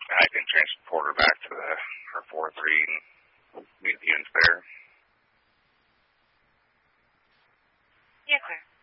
I can transport her back to her 4-3 and meet the units there. You're clear.